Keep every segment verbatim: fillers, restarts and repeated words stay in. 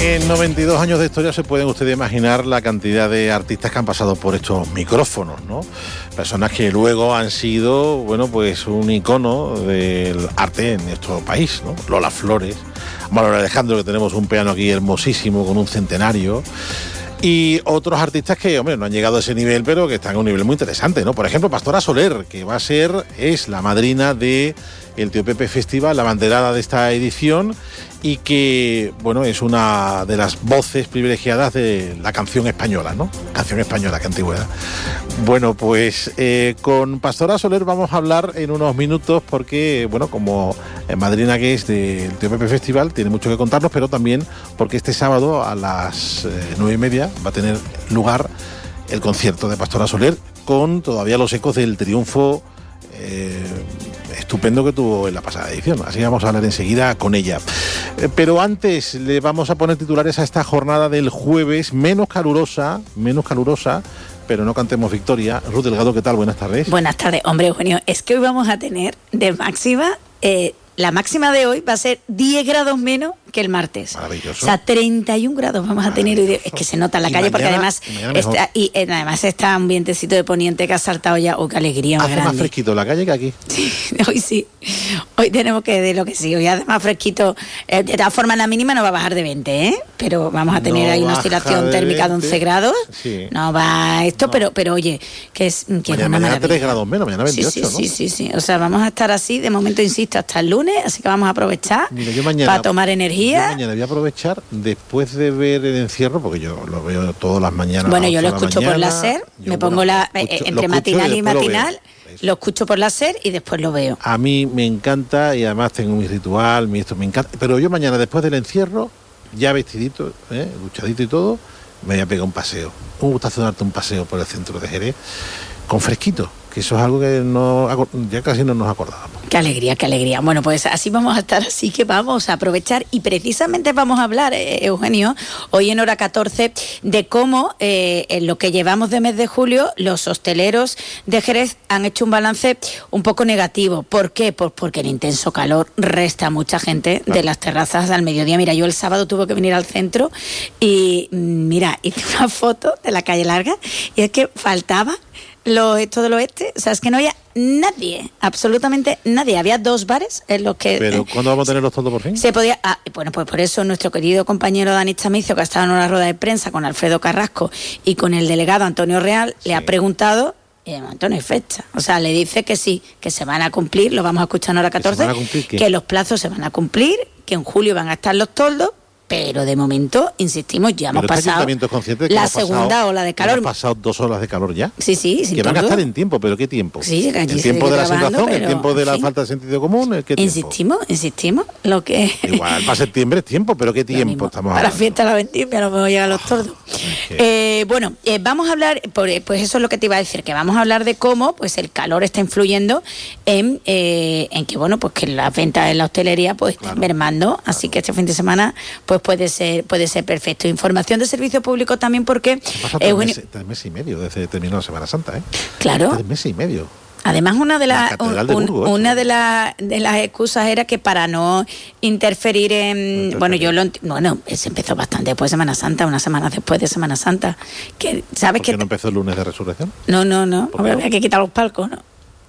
En noventa y dos años de historia se pueden ustedes imaginar la cantidad de artistas que han pasado por estos micrófonos, ¿no? Personas que luego han sido, bueno, pues un icono del arte en nuestro país, ¿no? Lola Flores, Manuel Alejandro, que tenemos un piano aquí hermosísimo con un centenario. Y otros artistas que, hombre, no han llegado a ese nivel, pero que están a un nivel muy interesante, ¿no? Por ejemplo, Pastora Soler, que va a ser, es la madrina de el Tío Pepe Festival, la banderada de esta edición, y que, bueno, es una de las voces privilegiadas de la canción española, ¿no? Canción española, qué antigüedad. Bueno, pues eh, con Pastora Soler vamos a hablar en unos minutos porque, bueno, como madrina que es del Tío Pepe Festival, tiene mucho que contarnos, pero también porque este sábado a las eh, nueve y media va a tener lugar el concierto de Pastora Soler con todavía los ecos del triunfo eh, estupendo que tuvo en la pasada edición. Así que vamos a hablar enseguida con ella. Eh, pero antes le vamos a poner titulares a esta jornada del jueves, menos calurosa, menos calurosa, pero no cantemos victoria. Ruth Delgado, ¿qué tal? Buenas tardes. Buenas tardes. Hombre, Eugenio, es que hoy vamos a tener de máxima... Eh, la máxima de hoy va a ser diez grados menos que el martes. Maravilloso. O sea, treinta y un grados vamos a tener hoy. Es que se nota en la y calle mañana, porque además y está, y eh, además está un vientecito de poniente que ha saltado ya. ¡Oh, qué alegría más Hace grande! más fresquito en la calle que aquí. Sí, hoy sí. Hoy tenemos que de lo que sí. Hoy además fresquito. Eh, de todas formas, la mínima no va a bajar de veinte, ¿eh? Pero vamos a tener no ahí una oscilación de térmica de once grados. Sí. No va esto, no. pero pero oye, que es, que mañana, es una mañana maravilla. tres grados menos, mañana veintiocho, sí, sí, ¿no? Sí, sí, sí. O sea, vamos a estar así, de momento, insisto, hasta el lunes, así que vamos a aprovechar. Mira, yo mañana, para tomar energía. Yo mañana voy a aprovechar, después de ver el encierro, porque yo lo veo todas las mañanas. Bueno, yo lo escucho mañana, por la SER, yo, me pongo bueno, la escucho, entre matinal y, y matinal, lo, lo escucho por la SER y después lo veo. A mí me encanta y además tengo mi ritual, mi esto me encanta. Pero yo mañana, después del encierro, ya vestidito, ¿eh? duchadito y todo, me voy a pegar un paseo. Un gustazo darte un paseo por el centro de Jerez con fresquito, que eso es algo que no, ya casi no nos acordábamos. Qué alegría, qué alegría. Bueno, pues así vamos a estar, así que vamos a aprovechar y precisamente vamos a hablar, eh, Eugenio, hoy en hora catorce, de cómo eh, en lo que llevamos de mes de julio los hosteleros de Jerez han hecho un balance un poco negativo. ¿Por qué? Pues porque el intenso calor resta a mucha gente claro. de las terrazas al mediodía. Mira, yo el sábado tuve que venir al centro y mira, hice una foto de la calle Larga y es que faltaba Lo, esto del oeste, o sea, es que no había nadie, absolutamente nadie. Había dos bares en los que... ¿Pero cuándo vamos a tener los tontos por fin? Se podía... Ah, bueno, pues por eso nuestro querido compañero Dani Chamizo, que ha estado en una rueda de prensa con Alfredo Carrasco y con el delegado Antonio Real, sí. le ha preguntado... Y de momento no hay fecha. O sea, le dice que sí, que se van a cumplir, lo vamos a escuchar en hora catorce, ¿que, que los plazos se van a cumplir, que en julio van a estar los toldos, pero de momento, insistimos, ya hemos pasado la segunda ola de calor. ¿Hemos pasado dos olas de calor ya? Sí, sí, sin que van a duda. estar en tiempo, pero ¿qué tiempo? Sí, el tiempo de la situación, el tiempo de la sí. falta de sentido común, ¿el qué tiempo? Insistimos, insistimos, lo que... Igual, para septiembre es tiempo, pero ¿qué tiempo estamos hablando? Para la fiesta de la vendimia no me voy a llegar a los tordos. Okay. Eh, bueno, eh, vamos a hablar, pues eso es lo que te iba a decir, que vamos a hablar de cómo pues el calor está influyendo en, eh, en que, bueno, pues que las ventas en la hostelería pues claro, están mermando, claro. así que este fin de semana pues puede ser puede ser perfecto. Información de servicio público también porque... Pasa tres, Eugenio... meses, tres meses y medio desde que terminó la Semana Santa, ¿eh? Claro. Tres meses y medio. Además, una de las la de un, Burgos, una de, la, de las excusas era que para no interferir en... No bueno, yo lo... Bueno, se empezó bastante después de Semana Santa, una semana después de Semana Santa. Que, ¿sabes ¿Por qué que no empezó el lunes de Resurrección? No, no, no. Hombre, había que quitar los palcos, ¿no?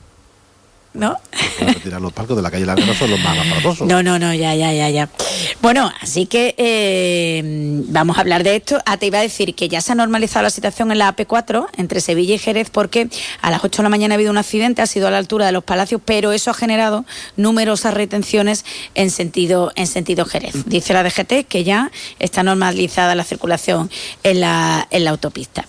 ¿No? Retirar los palcos de la calle Larga no son los más aparatosos. No, no, no, ya, ya, ya, ya. Bueno, así que eh, vamos a hablar de esto. Ah, te iba a decir que ya se ha normalizado la situación en la A P cuatro entre Sevilla y Jerez porque a las ocho de la mañana ha habido un accidente, ha sido a la altura de los Palacios, pero eso ha generado numerosas retenciones en sentido, en sentido Jerez. Dice la D G T que ya está normalizada la circulación en la, en la autopista.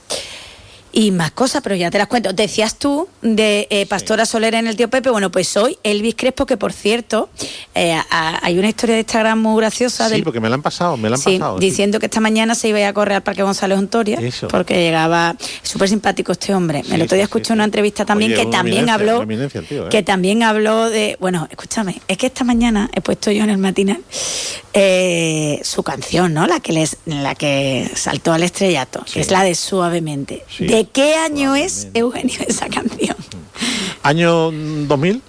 Y más cosas, pero ya te las cuento. Decías tú de eh, Pastora sí. Soler en el Tío Pepe. Bueno, pues hoy Elvis Crespo, que por cierto, eh, a, hay una historia de Instagram muy graciosa. Sí, del... porque me la han pasado, me la han sí, pasado. Diciendo sí. que esta mañana se iba a ir a correr al Parque González Ontoria. Eso. Porque llegaba... Súper simpático este hombre. Sí, el otro día sí, escuché sí, una sí. entrevista también Oye, que también habló... El tío, ¿eh? Que también habló de... Bueno, escúchame, es que esta mañana he puesto yo en el matinal eh, su canción, ¿no? La que, les, la que saltó al estrellato, sí. que es la de Suavemente. Sí. ¿De qué año es, Eugenio, esa canción? ¿Año dos mil?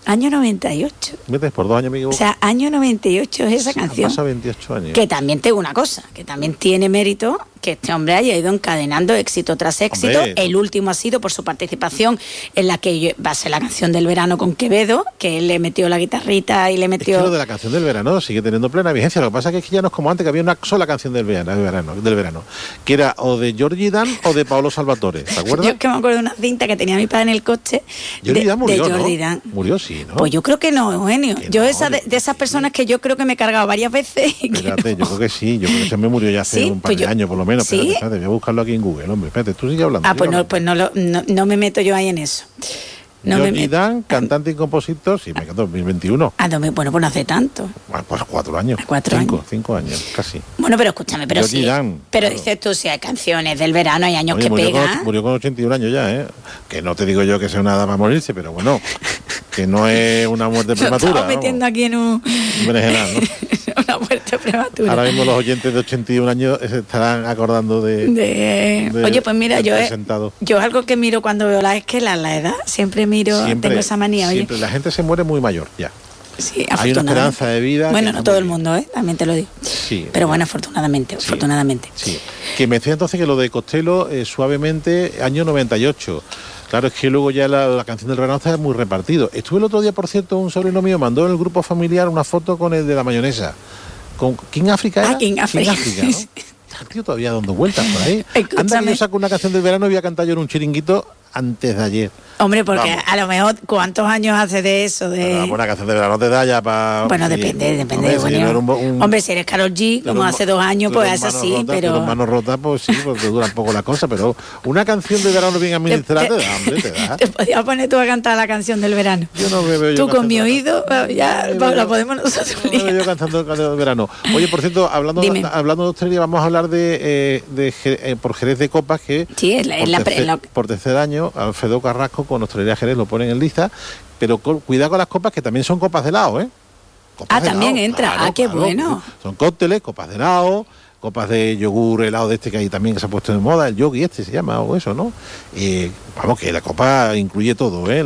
Año noventa y ocho. ¿Metes por dos años, amigo? O sea, año noventa y ocho es esa sí, canción. Pasa veintiocho años. Que también tengo una cosa, que también tiene mérito que este hombre haya ido encadenando éxito tras éxito. Hombre. El último ha sido por su participación en la que yo, va a ser la canción del verano con Quevedo, que él le metió la guitarrita y le metió... Es que lo de la canción del verano sigue teniendo plena vigencia. Lo que pasa es que ya no es como antes, que había una sola canción del verano, del verano, del verano que era o de Giorgi Dan o de Paolo Salvatore. ¿Te acuerdas? Yo es que me acuerdo de una cinta que tenía mi padre en el coche. Giorgi Dan murió, de Giorgi ¿no? Dan. Murió, sí, ¿no? Pues yo creo que no, Eugenio. Que yo no, esa de, de esas personas que yo creo que me he cargado varias veces. Y espérate, que no. Yo creo que sí. Yo creo que se me murió ya hace ¿Sí? un par Pues de yo, años, por lo menos. ¿sí? Espérate, espérate, voy a buscarlo aquí en Google, hombre. Espérate, tú sigue hablando. Ah, pues, no, hablando. pues no, lo, no, no me meto yo ahí en eso. No Giorgi Dan, cantante y compositor, sí, me quedó dos mil veintiuno. Ah, no me, bueno, pues no hace tanto. Bueno, pues cuatro años. Cuatro cinco, años. Cinco años, casi. Bueno, pero escúchame, pero Giorgi sí. Dan, pero claro. dices tú, si hay canciones del verano, hay años Oye, que murió pegan. Con, murió con ochenta y un años ya, ¿eh? Que no te digo yo que sea una edad para morirse, pero bueno, que no es una muerte prematura. Estamos metiendo aquí en un... Berenjenal, ¿no? Una muerte prematura. Ahora mismo los oyentes de ochenta y un años se estarán acordando de... de... de Oye, pues mira, yo, presentado. yo algo que miro cuando veo la esquela, la edad, siempre miro, siempre, tengo esa manía, oye. Siempre, la gente se muere muy mayor, ya. Sí, hay una esperanza de vida. Bueno, no todo el mundo, ¿eh? También te lo digo. Sí. Pero bueno, afortunadamente, sí, afortunadamente. Sí. Que me decía entonces que lo de Costello, eh, suavemente, año noventa y ocho. Claro, es que luego ya la, la canción del verano está muy repartido. Estuve el otro día, por cierto, un sobrino mío mandó en el grupo familiar una foto con el de la mayonesa. ¿Con King África era? Ah, King África. ¿no? El tío todavía dando vueltas por ahí. Escúchame. Anda que yo saco una canción del verano y voy a cantar yo en un chiringuito antes de ayer. Hombre, porque Vamos. a lo mejor, ¿cuántos años hace de eso? De... Pero, una canción de verano te da ya para... Bueno, depende, sí, depende. Hombre, Bueno. si no era un, un, hombre, si eres Karol G, como un, hace dos años, pues es así, rota, pero... manos rotas, pues sí, porque dura un poco la cosa, pero una canción de verano bien administrada te, te, te da, hombre, te da. Te podías poner tú a cantar la canción del verano. Yo no me veo yo Tú con mi cantando, oído, bueno, ya no la veo, podemos nosotros. No me veo yo cantando canción de verano. Oye, por cierto, hablando, hablando de hostelería, vamos a hablar de, eh, de eh, por Jerez de Copas, que sí, es la, por, la, tercer, la... por tercer año, Alfredo Carrasco con Hostelería Jerez lo ponen en lista, pero con, cuidado con las copas, que también son copas de helado, ¿eh? Copas ah, de también helado, entra. claro, ah, qué claro. bueno. Son cócteles, copas de helado, copas de yogur, helado de este que hay también que se ha puesto de moda, el yogi este se llama, o eso, ¿no? Eh, vamos, que la copa incluye todo, ¿eh?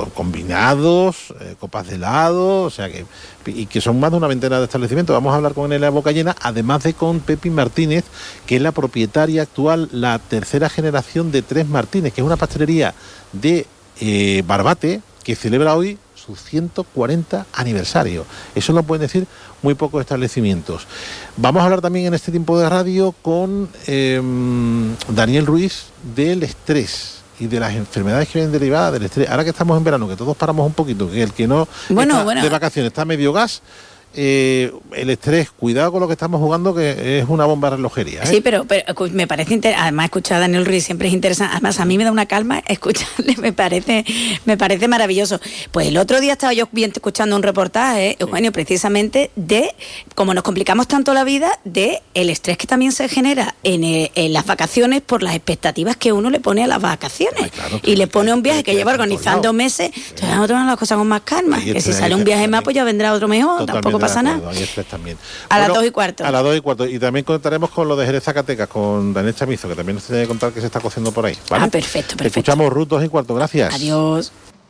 Combinados, eh, copas de helado, o sea que... y que son más de una veintena de establecimientos. Vamos a hablar con él a boca llena, además de con Pepi Martínez, que es la propietaria actual, la tercera generación de Tres Martínez, que es una pastelería de eh, Barbate, que celebra hoy su ciento cuarenta aniversario. Eso lo pueden decir muy pocos establecimientos. Vamos a hablar también en este tiempo de radio con eh, Daniel Ruiz del estrés y de las enfermedades que vienen derivadas del estrés. Ahora que estamos en verano, que todos paramos un poquito, que el que no bueno, está bueno. de vacaciones está medio gas, eh, el estrés, cuidado con lo que estamos jugando, que es una bomba de relojería, ¿eh? Sí, pero, pero me parece inter... además escuchar a Daniel Ruiz siempre es interesante. Además, a mí me da una calma escucharle, me parece, me parece maravilloso. Pues el otro día estaba yo bien escuchando un reportaje, Eugenio, precisamente de cómo nos complicamos tanto la vida, de el estrés que también se genera en, eh, en las vacaciones por las expectativas que uno le pone a las vacaciones. Ay, claro, y le pone un viaje que, que lleva organizando meses, entonces vamos a tomar las cosas con más calma. Que si sale un viaje más, pues ya vendrá otro mejor, Totalmente tampoco pasa nada. Hay estrés también. A Bueno, las dos y cuarto. A las dos y cuarto. Y también contaremos con lo de Jerez Zacatecas, con Daniel Chamizo, que también nos tiene que contar que se está cociendo por ahí, ¿vale? Ah, perfecto, perfecto. Escuchamos Ruth dos y cuarto. Gracias. Adiós.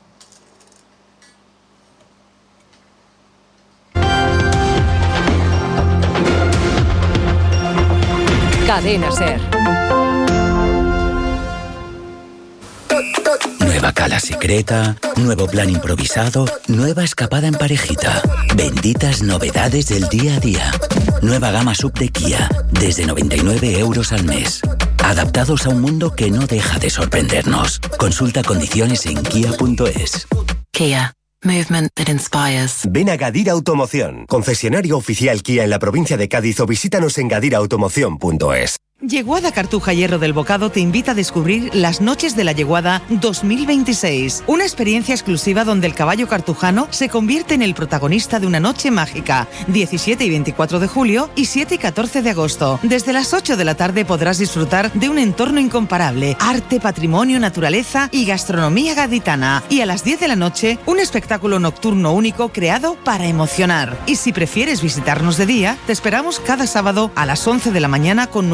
Cadena SER. Nueva cala secreta, nuevo plan improvisado, nueva escapada en parejita. Benditas novedades del día a día. Nueva gama sub de Kia, desde noventa y nueve euros al mes. Adaptados a un mundo que no deja de sorprendernos. Consulta condiciones en kia punto es. Kia. Movement that inspires. Ven a Gadira Automoción, concesionario oficial Kia en la provincia de Cádiz, o visítanos en gadira automoción punto es. Yeguada Cartuja Hierro del Bocado te invita a descubrir las Noches de la Yeguada dos mil veintiséis. Una experiencia exclusiva donde el caballo cartujano se convierte en el protagonista de una noche mágica. diecisiete y veinticuatro de julio y siete y catorce de agosto. Desde las ocho de la tarde podrás disfrutar de un entorno incomparable. Arte, patrimonio, naturaleza y gastronomía gaditana. Y a las diez de la noche, un espectáculo nocturno único creado para emocionar. Y si prefieres visitarnos de día, te esperamos cada sábado a las once de la mañana con nuestro espectáculo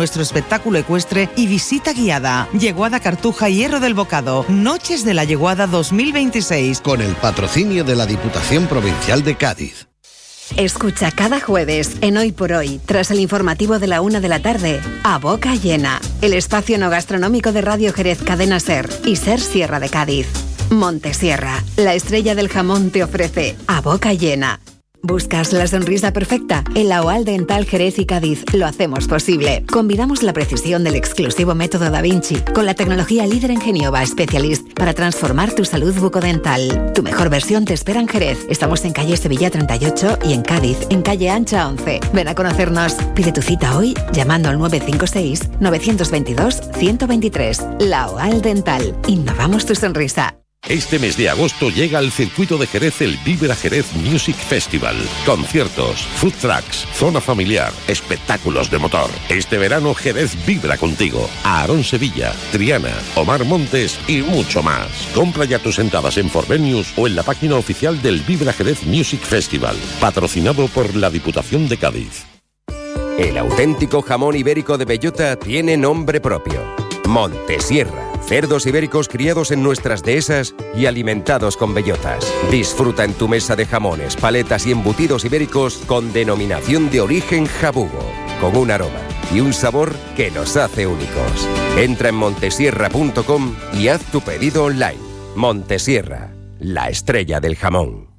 espectáculo ecuestre y visita guiada. Yeguada Cartuja y Hierro del Bocado. Noches de la Yeguada dos mil veintiséis. Con el patrocinio de la Diputación Provincial de Cádiz. Escucha cada jueves en Hoy por Hoy, tras el informativo de la una de la tarde, A Boca Llena, el espacio no gastronómico de Radio Jerez Cadena Ser y Ser Sierra de Cádiz. Montesierra, la estrella del jamón, te ofrece A Boca Llena. ¿Buscas la sonrisa perfecta? En la OAL Dental Jerez y Cádiz lo hacemos posible. Combinamos la precisión del exclusivo método Da Vinci con la tecnología líder en Genioba Specialist para transformar tu salud bucodental. Tu mejor versión te espera en Jerez. Estamos en calle Sevilla treinta y ocho y en Cádiz, en calle Ancha once. Ven a conocernos. Pide tu cita hoy llamando al nueve cinco seis, nueve dos dos, uno cero dos tres. La OAL Dental. Innovamos tu sonrisa. Este mes de agosto llega al circuito de Jerez el Vibra Jerez Music Festival. Conciertos, food trucks, zona familiar, espectáculos de motor. Este verano Jerez vibra contigo. Aarón Sevilla, Triana, Omar Montes y mucho más. Compra ya tus entradas en Forvenius o en la página oficial del Vibra Jerez Music Festival. Patrocinado por la Diputación de Cádiz. El auténtico jamón ibérico de bellota tiene nombre propio. Montesierra. Cerdos ibéricos criados en nuestras dehesas y alimentados con bellotas. Disfruta en tu mesa de jamones, paletas y embutidos ibéricos con denominación de origen jabugo, con un aroma y un sabor que los hace únicos. Entra en montesierra punto com y haz tu pedido online. Montesierra, la estrella del jamón.